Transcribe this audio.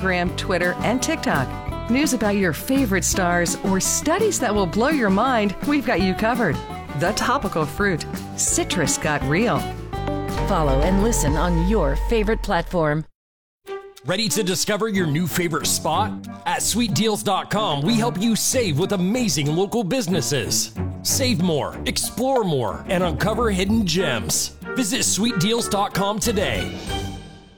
Instagram, Twitter, and TikTok. News about your favorite stars or studies that will blow your mind, we've got you covered. The Topical Fruit. Citrus got real. Follow and listen on your favorite platform. Ready to discover your new favorite spot? At sweetdeals.com, we help you save with amazing local businesses. Save more, explore more, and uncover hidden gems. Visit sweetdeals.com today.